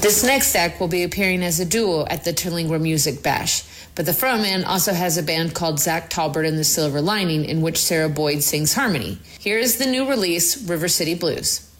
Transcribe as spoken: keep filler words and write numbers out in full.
This next act will be appearing as a duo at the Terlingua Music Bash, but the frontman also has a band called Zach Talbert and the Silver Lining, in which Sarah Boyd sings harmony. Here is the new release, River City Blues.